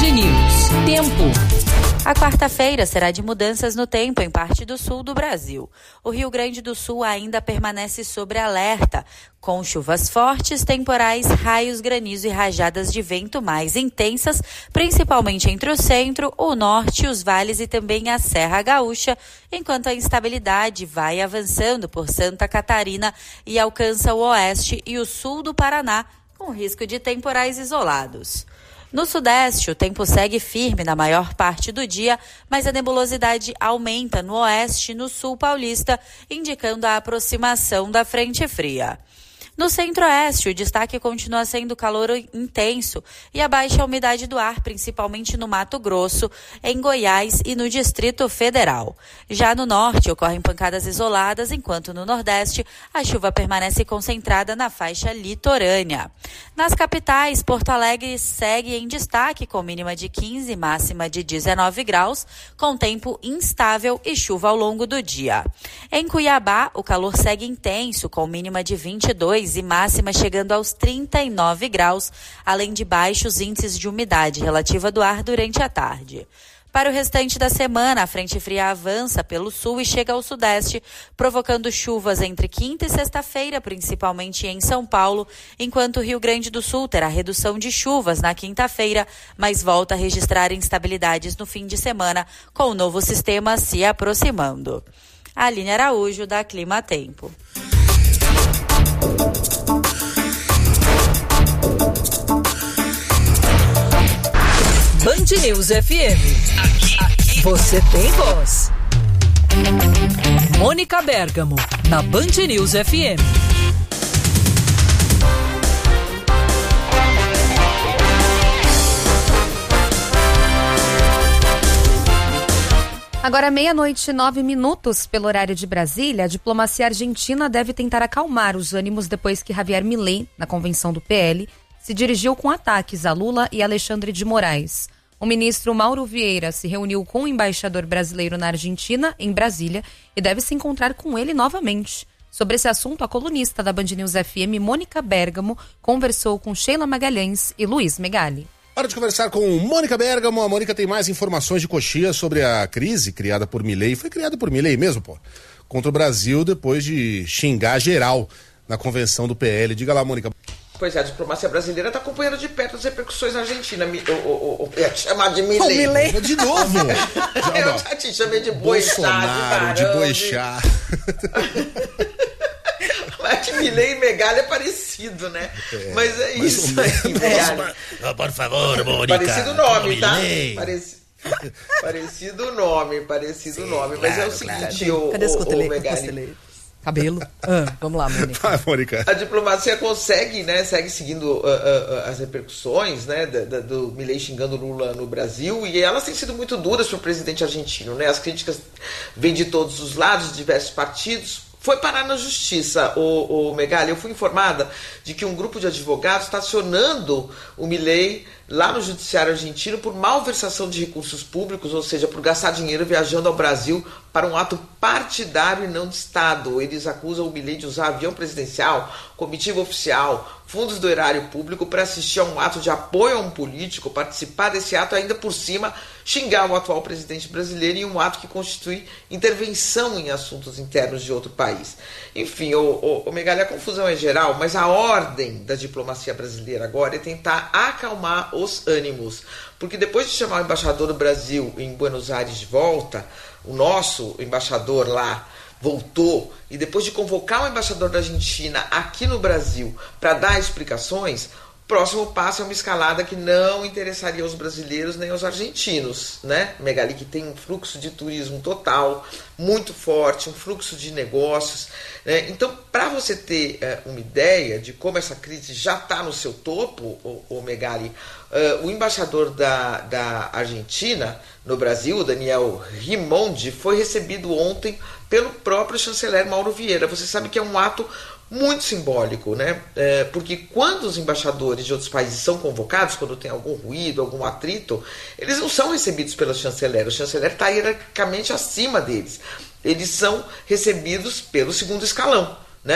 News. Tempo. A quarta-feira será de mudanças no tempo em parte do sul do Brasil. O Rio Grande do Sul ainda permanece sob alerta, com chuvas fortes, temporais, raios, granizo e rajadas de vento mais intensas, principalmente entre o centro, o norte, os vales e também a Serra Gaúcha, enquanto a instabilidade vai avançando por Santa Catarina e alcança o oeste e o sul do Paraná, com risco de temporais isolados. No sudeste, o tempo segue firme na maior parte do dia, mas a nebulosidade aumenta no oeste e no sul paulista, indicando a aproximação da frente fria. No centro-oeste, o destaque continua sendo calor intenso e a baixa umidade do ar, principalmente no Mato Grosso, em Goiás e no Distrito Federal. Já no norte, ocorrem pancadas isoladas, enquanto no nordeste, a chuva permanece concentrada na faixa litorânea. Nas capitais, Porto Alegre segue em destaque, com mínima de 15 e máxima de 19 graus, com tempo instável e chuva ao longo do dia. Em Cuiabá, o calor segue intenso, com mínima de 22 e máxima chegando aos 39 graus, além de baixos índices de umidade relativa do ar durante a tarde. Para o restante da semana, a frente fria avança pelo sul e chega ao sudeste, provocando chuvas entre quinta e sexta-feira, principalmente em São Paulo, enquanto o Rio Grande do Sul terá redução de chuvas na quinta-feira, mas volta a registrar instabilidades no fim de semana, com o novo sistema se aproximando. Aline Araújo, da Clima Tempo. Band News FM. Aqui você tem voz. Mônica Bergamo, na Band News FM. Agora 00:09 pelo horário de Brasília, a diplomacia argentina deve tentar acalmar os ânimos depois que Javier Milei, na convenção do PL, se dirigiu com ataques a Lula e Alexandre de Moraes. O ministro Mauro Vieira se reuniu com o embaixador brasileiro na Argentina, em Brasília, e deve se encontrar com ele novamente. Sobre esse assunto, a colunista da Band News FM, Mônica Bergamo, conversou com Sheila Magalhães e Luiz Megali. Hora de conversar com Mônica Bergamo. A Mônica tem mais informações de coxia sobre a crise criada por Milei. Foi criada por Milei mesmo, pô? Contra o Brasil depois de xingar geral na convenção do PL. Diga lá, Mônica. Pois é, a diplomacia brasileira está acompanhando de perto as repercussões na Argentina. Eu ia te chamar de Milei. Milei. De novo. Eu já te chamei de Boixá, de Boixá. Mas de Milei e Megali é parecido, né? Mas é isso aí, Megali. Por favor, Mônica. Parecido nome, tá? Parecido nome. Mas é o seguinte, Cadê os Megali? Cabelo. Vamos lá, Mônica. Vai, Mônica. A diplomacia segue seguindo as repercussões, né, do Milei xingando Lula no Brasil, e elas têm sido muito duras para o presidente argentino, né? As críticas vêm de todos os lados, de diversos partidos. Foi parar na justiça, o Megali. Eu fui informada de que um grupo de advogados está acionando o Milei lá no judiciário argentino por malversação de recursos públicos, ou seja, por gastar dinheiro viajando ao Brasil para um ato partidário e não de Estado. Eles acusam o Milei de usar avião presidencial, comitiva oficial, fundos do erário público para assistir a um ato de apoio a um político, participar desse ato, ainda por cima xingar o atual presidente brasileiro em um ato que constitui intervenção em assuntos internos de outro país. Enfim, o Megali, a confusão é geral, mas a ordem da diplomacia brasileira agora é tentar acalmar os ânimos, porque depois de chamar o embaixador do Brasil em Buenos Aires de volta, o nosso embaixador lá voltou, e depois de convocar o embaixador da Argentina aqui no Brasil para dar explicações, o próximo passo é uma escalada que não interessaria aos brasileiros nem aos argentinos, né? Megali, que tem um fluxo de turismo total, muito forte, um fluxo de negócios, né? Então, para você ter uma ideia de como essa crise já está no seu topo, o Megali, o embaixador da Argentina no Brasil, Daniel Rimondi, foi recebido ontem pelo próprio chanceler Mauro Vieira. Você sabe que é um ato muito simbólico, né? Porque quando os embaixadores de outros países são convocados, quando tem algum ruído, algum atrito, eles não são recebidos pelo chanceler. O chanceler está hierarquicamente acima deles. Eles são recebidos pelo segundo escalão, né?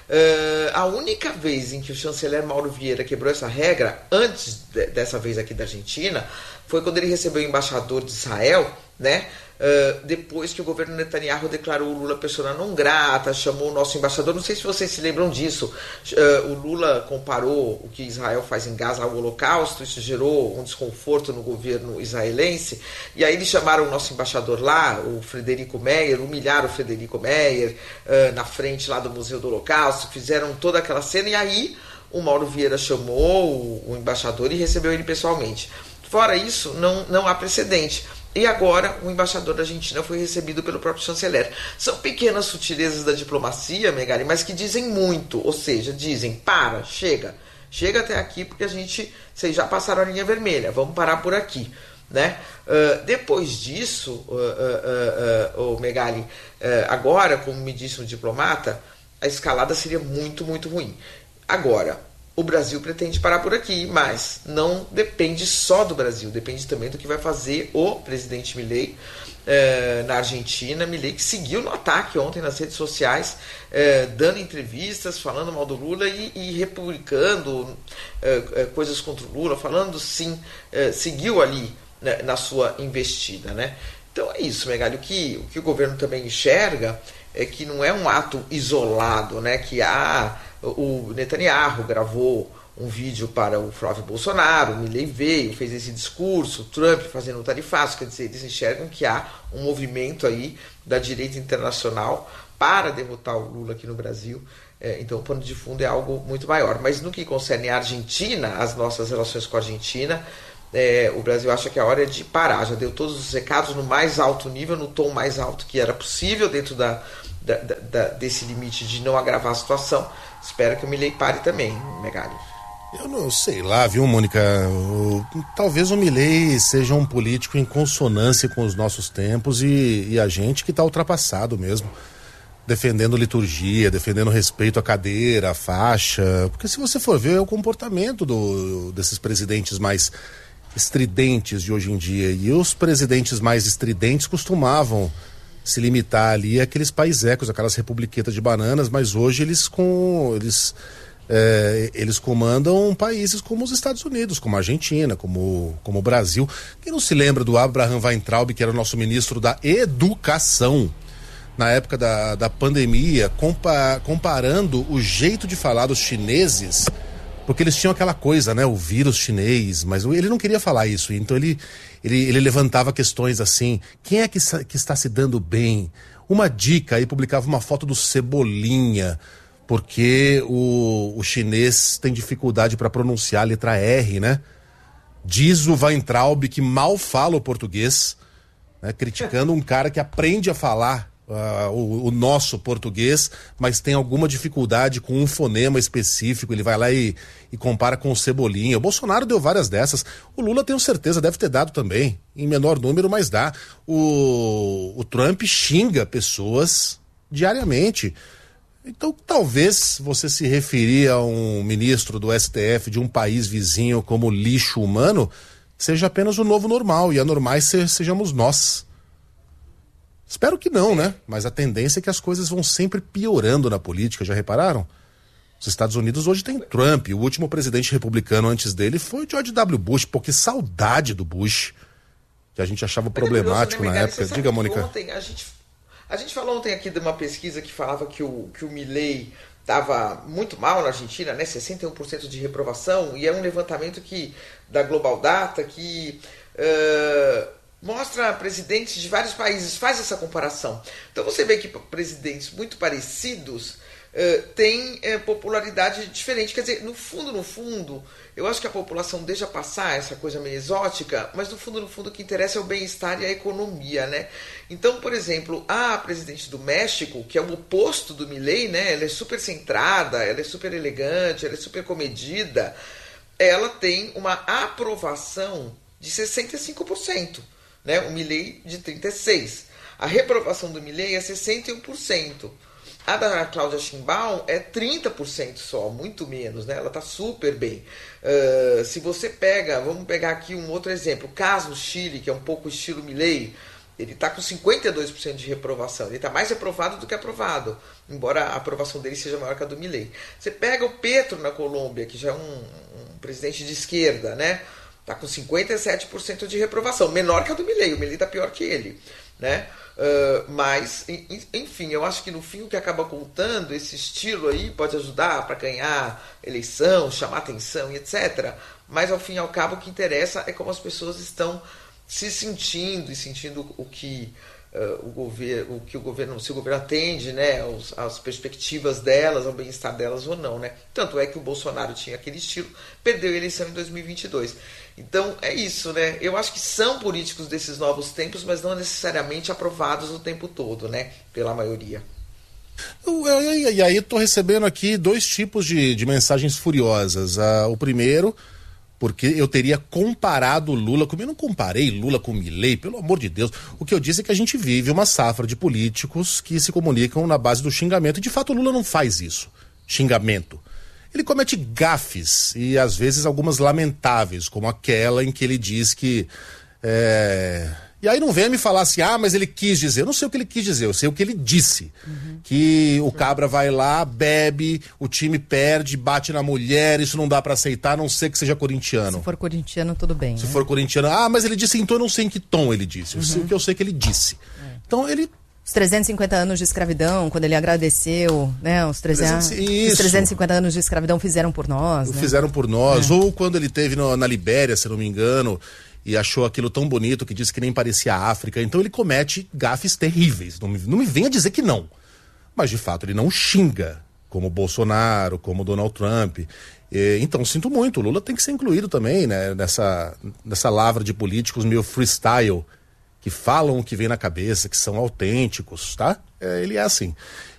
A única vez em que o chanceler Mauro Vieira quebrou essa regra, antes dessa vez aqui da Argentina, foi quando ele recebeu o embaixador de Israel, né? Depois que o governo Netanyahu declarou o Lula persona non grata, chamou o nosso embaixador, não sei se vocês se lembram disso, o Lula comparou o que Israel faz em Gaza ao Holocausto, isso gerou um desconforto no governo israelense, e aí eles chamaram o nosso embaixador lá, o Frederico Meyer, humilharam o Frederico Meyer na frente lá do Museu do Holocausto, fizeram toda aquela cena, e aí o Mauro Vieira chamou o embaixador e recebeu ele pessoalmente. Fora isso, não há precedente. E agora o embaixador da Argentina foi recebido pelo próprio chanceler. São pequenas sutilezas da diplomacia, Megali, mas que dizem muito. Ou seja, dizem, chega até aqui porque vocês já passaram a linha vermelha, vamos parar por aqui. Né? Depois disso, Megali, agora, como me disse um diplomata, a escalada seria muito, muito ruim. Agora, o Brasil pretende parar por aqui, mas não depende só do Brasil, depende também do que vai fazer o presidente Milei na Argentina. Milei que seguiu no ataque ontem nas redes sociais, dando entrevistas, falando mal do Lula e republicando coisas contra o Lula, falando sim, seguiu ali, né, na sua investida. Né? Então é isso, Megali, o que o governo também enxerga é que não é um ato isolado, né, que o Netanyahu gravou um vídeo para o Flávio Bolsonaro, o Milei veio, fez esse discurso, o Trump fazendo um tarifaço, quer dizer, eles enxergam que há um movimento aí da direita internacional para derrotar o Lula aqui no Brasil, então o pano de fundo é algo muito maior. Mas no que concerne a Argentina, as nossas relações com a Argentina, o Brasil acha que a hora é de parar, já deu todos os recados no mais alto nível, no tom mais alto que era possível, dentro desse limite de não agravar a situação. Espero que o Milei pare também, Megali. Eu não sei lá, viu, Mônica? Talvez o Milei seja um político em consonância com os nossos tempos e a gente que está ultrapassado mesmo. Defendendo liturgia, defendendo respeito à cadeira, à faixa. Porque se você for ver, é o comportamento desses presidentes mais estridentes de hoje em dia. E os presidentes mais estridentes costumavam se limitar ali àqueles paisecos, aquelas republiquetas de bananas, mas hoje eles comandam países como os Estados Unidos, como a Argentina, como o Brasil. Quem não se lembra do Abraham Weintraub, que era o nosso ministro da Educação, na época da pandemia, comparando o jeito de falar dos chineses, porque eles tinham aquela coisa, né, o vírus chinês, mas ele não queria falar isso, então ele levantava questões assim, quem é que está se dando bem? Uma dica, aí publicava uma foto do Cebolinha, porque o chinês tem dificuldade para pronunciar a letra R, né? Diz o Weintraub que mal fala o português, né, criticando um cara que aprende a falar o nosso português, mas tem alguma dificuldade com um fonema específico. Ele vai lá e compara com o Cebolinha. O Bolsonaro deu várias dessas. O Lula, tenho certeza, deve ter dado também, em menor número, mas dá. O Trump xinga pessoas diariamente. Então, talvez você se referir a um ministro do STF de um país vizinho como lixo humano seja apenas o novo normal, e anormais sejamos nós. Espero que não, né? Mas a tendência é que as coisas vão sempre piorando na política, já repararam? Os Estados Unidos hoje tem Trump, o último presidente republicano antes dele foi George W. Bush, pô, que saudade do Bush, que a gente achava problemático, né, na época. Diga, Mônica. Ontem, a gente falou ontem aqui de uma pesquisa que falava que o Milei estava muito mal na Argentina, né? 61% de reprovação, e é um levantamento da Global Data que mostra presidentes de vários países, faz essa comparação. Então você vê que presidentes muito parecidos têm popularidade diferente. Quer dizer, no fundo, eu acho que a população deixa passar essa coisa meio exótica, mas no fundo, o que interessa é o bem-estar e a economia, né? Então, por exemplo, a presidente do México, que é o oposto do Milei, né? Ela é super centrada, ela é super elegante, ela é super comedida, ela tem uma aprovação de 65%. Né, o Milei de 36%. A reprovação do Milei é 61%. A da Cláudia Sheinbaum é 30% só, muito menos, né? Ela está super bem. Se você vamos pegar aqui um outro exemplo, o caso no Chile, que é um pouco estilo Milei, Ele está com 52% de reprovação. Ele está mais reprovado do que aprovado, embora a aprovação dele seja maior que a do Milei. Você pega o Petro na Colômbia, que já é um presidente de esquerda, né? Está com 57% de reprovação, menor que a do Milei. O Milei está pior que ele, né? Mas, enfim, eu acho que no fim o que acaba contando, esse estilo aí pode ajudar para ganhar eleição, chamar atenção e etc. Mas ao fim e ao cabo o que interessa é como as pessoas estão se sentindo e sentindo o que o governo, se o governo atende, né, as perspectivas delas, ao bem-estar delas ou não, né? Tanto é que o Bolsonaro tinha aquele estilo, perdeu a eleição em 2022. Então é isso, né? Eu acho que são políticos desses novos tempos, mas não necessariamente aprovados o tempo todo, né? Pela maioria. E aí eu tô recebendo aqui 2 tipos de mensagens furiosas. O primeiro, porque eu teria comparado Lula com... Eu não comparei Lula com Milei, pelo amor de Deus. O que eu disse é que a gente vive uma safra de políticos que se comunicam na base do xingamento. E de fato o Lula não faz isso, xingamento. Ele comete gafes, e às vezes algumas lamentáveis, como aquela em que ele diz que... E aí não venha me falar assim, mas ele quis dizer. Eu não sei o que ele quis dizer, eu sei o que ele disse. Que o cabra vai lá, bebe, o time perde, bate na mulher, isso não dá pra aceitar, a não ser que seja corintiano. Se for corintiano, tudo bem. Se for corintiano, mas ele disse, então eu não sei em que tom ele disse. Eu sei o que eu sei que ele disse. Então ele... Os 350 anos de escravidão, quando ele agradeceu, né? Os 350 anos de escravidão fizeram por nós, né? Fizeram por nós. Ou quando ele esteve na Libéria, se não me engano, e achou aquilo tão bonito que disse que nem parecia a África. Então ele comete gafes terríveis. Não me venha dizer que não. Mas de fato ele não xinga, como Bolsonaro, como Donald Trump. Então sinto muito, o Lula tem que ser incluído também, né? Nessa lavra de políticos meio freestyle, que falam o que vem na cabeça, que são autênticos, tá? Ele é assim.